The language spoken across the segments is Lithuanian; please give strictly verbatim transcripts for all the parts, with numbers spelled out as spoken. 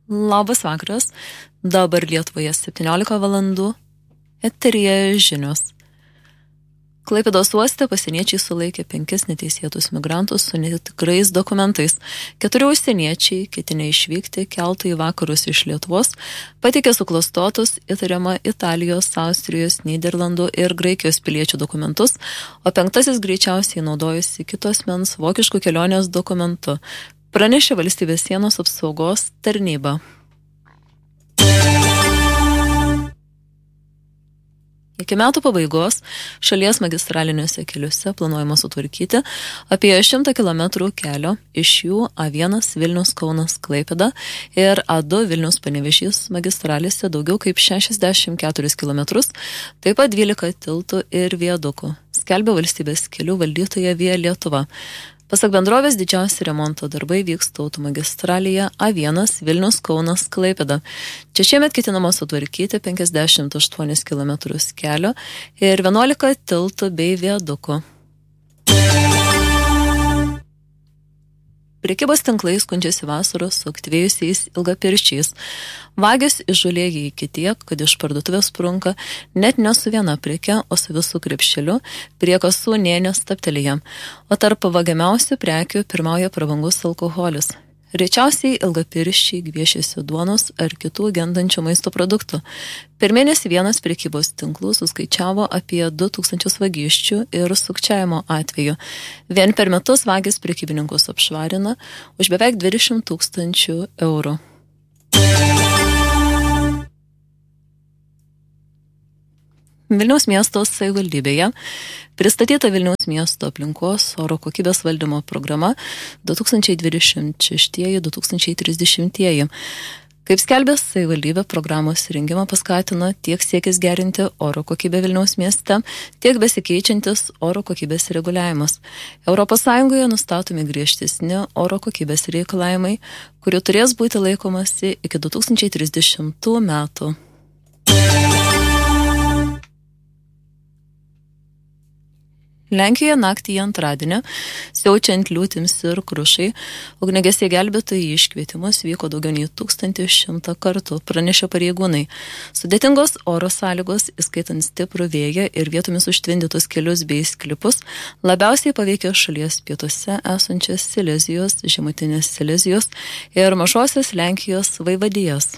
Labas vakaras, dabar Lietuvoje septyniolika valandų, eteryje žinios. Klaipėdos uoste pasieniečiai sulaikė penkis neteisėtus migrantus su netikrais dokumentais. Keturi užsieniečiai, ketinę išvykti keltu į vakarus iš Lietuvos, pateikė suklastotus įtariamą Italijos, Austrijos, Nyderlandų ir Graikijos piliečių dokumentus, o penktasis greičiausiai naudojusi kitos mens vokiškų kelionės dokumentu, pranešė Valstybės sienos apsaugos tarnyba. Iki metų pabaigos šalies magistraliniuose keliuose planuojama sutvarkyti apie šimtą kilometrų kelio, iš jų A vienas Vilnius Kaunas Klaipėda ir A du Vilnius Panevėžys magistralėse daugiau kaip šešiasdešimt keturis kilometrus, taip pat dvylika tiltų ir viadukų, skelbia Valstybės kelių valdytoja Via Lietuva. Pasak bendrovės, didžiausi remonto darbai vyksta automagistralėje A vienas Vilnius Kaunas Klaipėda. Čia šiemet ketinama sutvarkyti penkiasdešimt aštuonis kilometrus kelio ir vienuolika tiltų bei viadukų. Prekybos tinklai skundžiasi vasaros suaktyvėjusiais ilgapirščiais. Vagys įžūlėja iki tiek, kad iš parduotuvės sprunka net ne su viena preke, o su visų krepšeliu, prie kasų nė nestabtelėja. O tarp vagiamiausių prekių pirmauja prabangus alkoholis. Rečiausiai ilgapirščiai gviešiasi duonos ar kitų gendančių maisto produktų. Per mėnesį vienas prekybos tinklų suskaičiavo apie du tūkstančius vagysčių ir sukčiavimo atvejų. Vien per metus vagys prekybininkus apšvarina už beveik dvidešimt tūkstančių eurų. Vilniaus miesto savivaldybėje pristatyta Vilniaus miesto aplinkos oro kokybės valdymo programa du tūkstančiai dvidešimt šeši - du tūkstančiai trisdešimt. Kaip skelbė savivaldybė, programos rengimą paskatino tiek siekis gerinti oro kokybę Vilniaus mieste, tiek besikeičiantis oro kokybės reguliavimas. Europos Sąjungoje nustatomi griežtesni oro kokybės reikalavimai, kurių turės būti laikomasi iki du tūkstančiai trisdešimtų metų. Lenkijoje naktį į antradienį, siaučiant liūtims ir krušai, ugniagesiai gelbėtojai iškvietimus vyko daugiau nei tūkstantį šimtą kartų, pranešė pareigūnai. Sudėtingos oro sąlygos, įskaitant stiprų vėją ir vietomis užtvindytus kelius bei sklipus, labiausiai paveikė šalies pietuose esančias Silezijos, žemutinės Silezijos ir mažosios Lenkijos vaivadijas.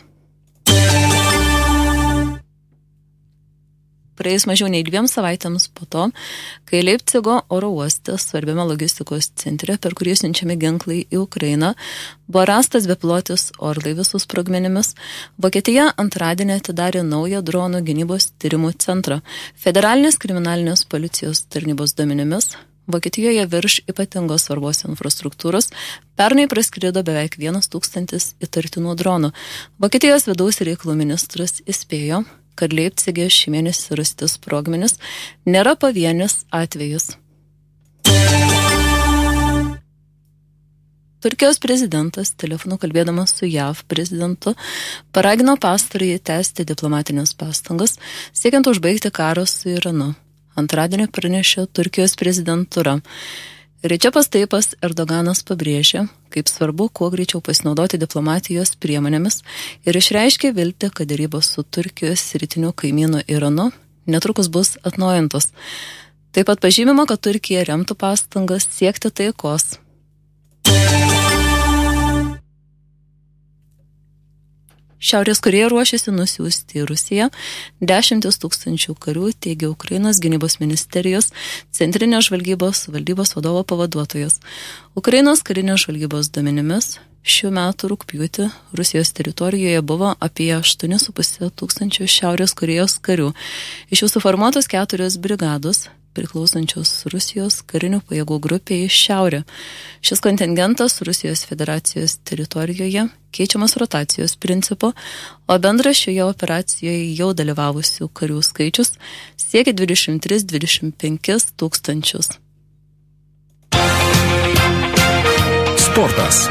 Praėjus mažiau nei dviem savaitėms po to, kai Leipcigo oro uoste, svarbiame logistikos centre, per kurį siunčiami ginklai į Ukrainą, buvo rastas bepilotis orlaivis su sprogmenimis, Vokietija antradienį atidarė naują dronų gynybos tyrimų centrą. Federalinės kriminalinės policijos tarnybos duomenimis Vokietijoje virš ypatingos svarbos infrastruktūros pernai praskrido beveik vienas tūkstantis įtartinų dronų. Vokietijos vidaus reikalų ministras įspėjo, kad Leipcige šį mėnesį rasti sprogmenis nėra pavienis atvejis. Turkijos prezidentas, telefonu kalbėdamas su J A V prezidentu, paragino pastarąjį tęsti diplomatinės pastangas, siekiant užbaigti karą su Iranu. Antradienį pranešė Turkijos prezidentūra. Redžepas Tayyipas Erdoganas pabrėžė, kaip svarbu kuo greičiau pasinaudoti diplomatijos priemonėmis ir išreiškė viltį, kad derybos su Turkijos rytiniu kaimynu Iranu netrukus bus atnaujintos. Taip pat pažymima, kad Turkija remtų pastangas siekti taikos. Šiaurės Korėja ruošiasi nusiųsti į Rusiją dešimtis tūkstančių karių, teigia Ukrainos gynybos ministerijos centrinės žvalgybos valdybos vadovo pavaduotojas. Ukrainos karinės žvalgybos duomenimis šių metų rugpjūtį Rusijos teritorijoje buvo apie aštuoni su puse tūkstančių Šiaurės Korėjos karių. Iš jų suformuotos keturios brigados, priklausančios Rusijos karinių pajėgų grupiai Šiaurė. Šis kontingentas Rusijos federacijos teritorijoje keičiamas rotacijos principu, o bendras šioje operacijoje jau dalyvavusių karių skaičius siekia dvidešimt tris iki dvidešimt penkis tūkstančius. Sportas.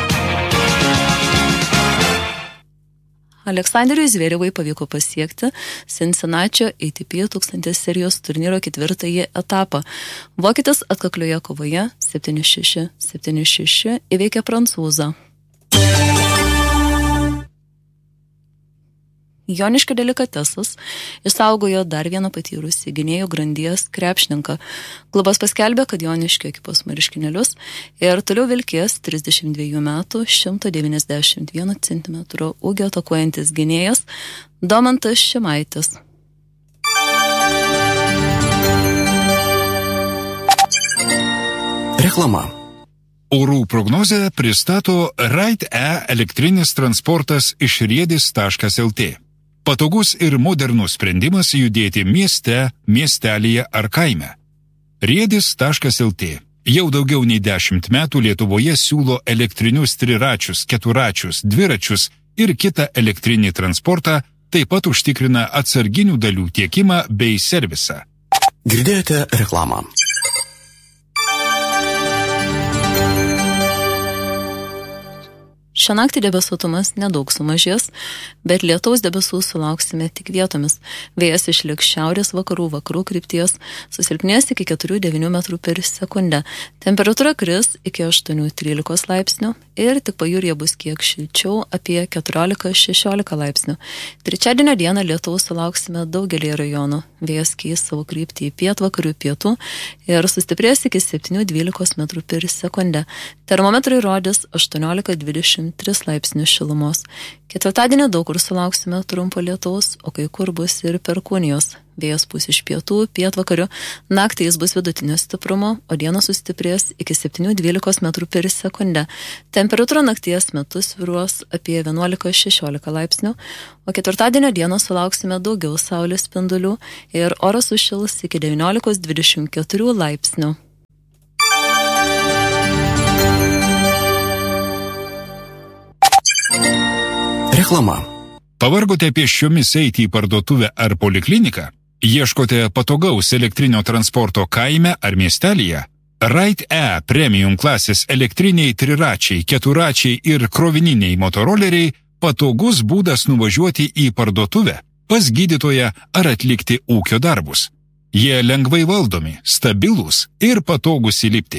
Aleksanderiui Zverevui pavyko pasiekti Cincinnatio A T P tūkstantis serijos turnyro ketvirtąjį etapą. Vokietis atkaklioje kovoje septyni šeši septyni šeši įveikė prancūzą. Joniškio Delikatesas išsaugojo dar vieną patyrusį gynėjų grandies krepšininką. Klubas paskelbė, kad Joniškio ekipos marškinėlius ir toliau vilkės trisdešimt dviejų metų šimto devyniasdešimt vieno centimetro ūgio atakuojantis gynėjas Domantas Šimaitis. Reklama. Orų prognozę pristato Ride-E elektrinis transportas iš riedis taškas lt. Patogus ir modernus sprendimas judėti mieste, miestelyje ar kaime. riedis taškas lt. Jau daugiau nei dešimt metų Lietuvoje siūlo elektrinius triračius, keturačius, dviračius ir kitą elektrinį transportą, taip pat užtikrina atsarginių dalių tiekimą bei servisą. Girdėjote reklamą. Šią naktį debesuotumas nedaug sumažės, bet lietaus debesų sulauksime tik vietomis. Vėjas išliks šiaurės vakarų vakarų krypties, susilpnės iki keturių devynių metrų per sekundę. Temperatūra kris iki aštuonių trylikos laipsnių ir tik pajūryje bus kiek šilčiau apie keturiolika šešiolika laipsnių. Trečiadienio dieną lietaus sulauksime daugelį rajonų. Vėjas keis savo kryptį į pietvakarių pietų ir sustiprės iki septynių dvylikos metrų per sekundę. Termometrai rodys aštuoniolika dvidešimt tris laipsnių šilumos. Ketvirtadienį daug kur sulauksime trumpo lietaus, o kai kur bus ir perkūnijos. Vėjas pūs iš pietų, pietvakarių, naktį jis bus vidutinio stiprumo, o dieną sustiprės iki septynių dvylikos metrų per sekundę. Temperatūra nakties metu svyruos apie vienuolika šešiolika laipsnių, o ketvirtadienio dieną sulauksime daugiau saulės spindulių ir oras sušils iki devyniolikos dvidešimt keturių laipsnių. Reklama. Pavargote pėsčiomis eiti į parduotuvę ar polikliniką? Ieškote patogaus elektrinio transporto kaime ar miestelyje? Ride-E premium klasės elektriniai triračiai, keturačiai ir krovininiai motoroleriai patogus būdas nuvažiuoti į parduotuvę, pas gydytoją ar atlikti ūkio darbus. Jie lengvai valdomi, stabilūs ir patogus įlipti.